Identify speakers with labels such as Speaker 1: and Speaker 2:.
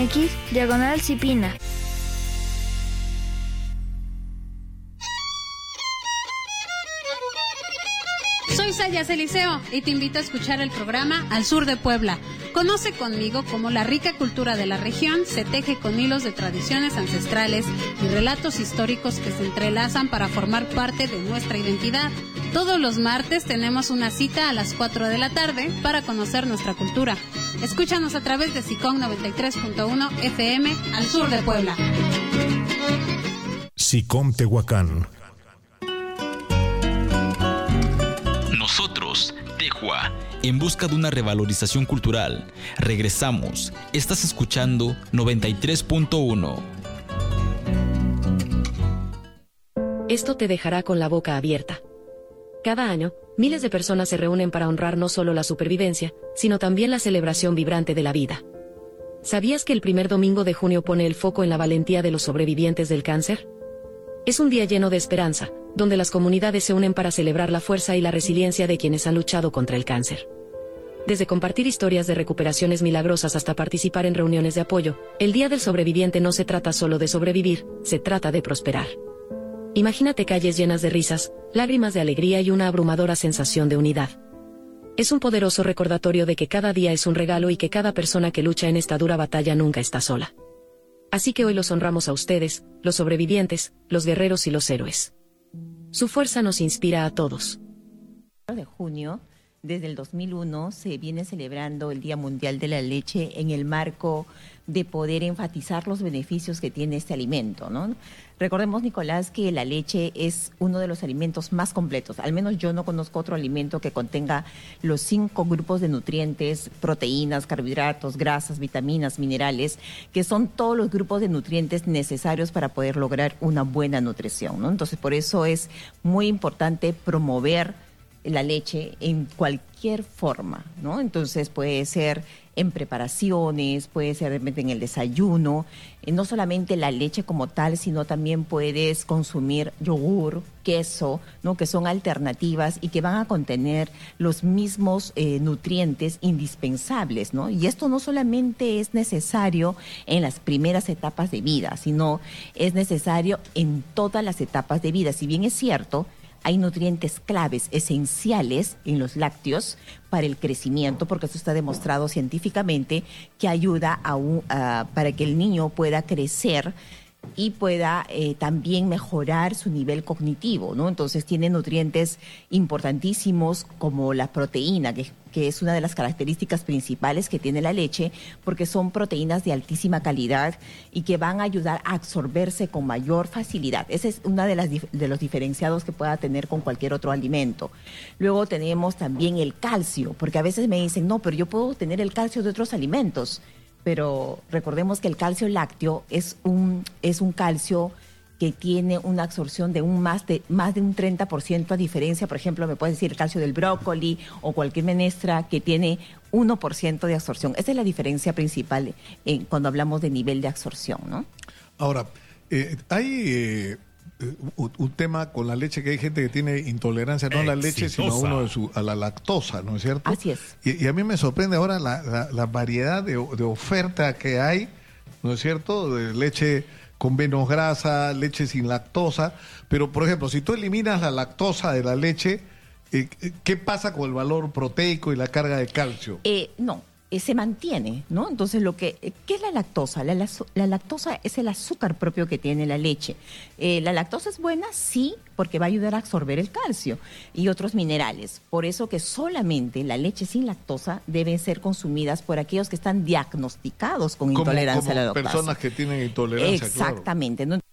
Speaker 1: www.cipina.mx/Cipina.
Speaker 2: Soy Sayas Eliseo y te invito a escuchar el programa Al Sur de Puebla. Conoce conmigo cómo la rica cultura de la región se teje con hilos de tradiciones ancestrales y relatos históricos que se entrelazan para formar parte de nuestra identidad. Todos los martes tenemos una cita a las 4 de la tarde para conocer nuestra cultura. Escúchanos a través de SICOM 93.1 FM Al Sur de Puebla.
Speaker 3: SICOM Tehuacán.
Speaker 4: Nosotros, Tejua, en busca de una revalorización cultural. Regresamos. Estás escuchando 93.1.
Speaker 5: Esto te dejará con la boca abierta. Cada año, miles de personas se reúnen para honrar no solo la supervivencia, sino también la celebración vibrante de la vida. ¿Sabías que el primer domingo de junio pone el foco en la valentía de los sobrevivientes del cáncer? Es un día lleno de esperanza, donde las comunidades se unen para celebrar la fuerza y la resiliencia de quienes han luchado contra el cáncer. Desde compartir historias de recuperaciones milagrosas hasta participar en reuniones de apoyo, el Día del Sobreviviente no se trata solo de sobrevivir, se trata de prosperar. Imagínate calles llenas de risas, lágrimas de alegría y una abrumadora sensación de unidad. Es un poderoso recordatorio de que cada día es un regalo y que cada persona que lucha en esta dura batalla nunca está sola. Así que hoy los honramos a ustedes, los sobrevivientes, los guerreros y los héroes. Su fuerza nos inspira a todos.
Speaker 6: De junio, desde el 2001, se viene celebrando el Día Mundial de la Leche en el marco de poder enfatizar los beneficios que tiene este alimento, ¿no? Recordemos, Nicolás, que la leche es uno de los alimentos más completos. Al menos yo no conozco otro alimento que contenga los 5 grupos de nutrientes, proteínas, carbohidratos, grasas, vitaminas, minerales, que son todos los grupos de nutrientes necesarios para poder lograr una buena nutrición, ¿no? Entonces, por eso es muy importante promover la leche en cualquier forma, ¿no? Entonces puede ser en preparaciones, puede ser en el desayuno, no solamente la leche como tal, sino también puedes consumir yogur, queso, ¿no? Que son alternativas y que van a contener los mismos nutrientes indispensables, ¿no? Y esto no solamente es necesario en las primeras etapas de vida, sino es necesario en todas las etapas de vida. Si bien es cierto, hay nutrientes claves, esenciales en los lácteos para el crecimiento, porque eso está demostrado científicamente que ayuda para que el niño pueda crecer y pueda también mejorar su nivel cognitivo, ¿no? Entonces tiene nutrientes importantísimos como la proteína, que es una de las características principales que tiene la leche, porque son proteínas de altísima calidad y que van a ayudar a absorberse con mayor facilidad. Ese es uno de los diferenciados que pueda tener con cualquier otro alimento. Luego tenemos también el calcio, porque a veces me dicen, no, pero yo puedo tener el calcio de otros alimentos. Pero recordemos que el calcio lácteo es un calcio que tiene una absorción de más de un 30%, a diferencia, por ejemplo, me puedes decir el calcio del brócoli o cualquier menestra que tiene 1% de absorción. Esa es la diferencia principal cuando hablamos de nivel de absorción, ¿no?
Speaker 7: Ahora, hay un tema con la leche, que hay gente que tiene intolerancia no a la leche, sino a la lactosa, ¿no es cierto?
Speaker 6: Así es.
Speaker 7: Y a mí me sorprende ahora la variedad de oferta que hay, ¿no es cierto?, de leche con menos grasa, leche sin lactosa. Pero, por ejemplo, si tú eliminas la lactosa de la leche, ¿qué pasa con el valor proteico y la carga de calcio?
Speaker 6: Se mantiene, ¿no? Entonces, ¿qué es la lactosa? La lactosa es el azúcar propio que tiene la leche. La lactosa es buena, sí, porque va a ayudar a absorber el calcio y otros minerales. Por eso que solamente la leche sin lactosa deben ser consumidas por aquellos que están diagnosticados con intolerancia a la lactosa.
Speaker 7: Personas que tienen intolerancia,
Speaker 6: exactamente,
Speaker 7: claro.
Speaker 6: ¿No?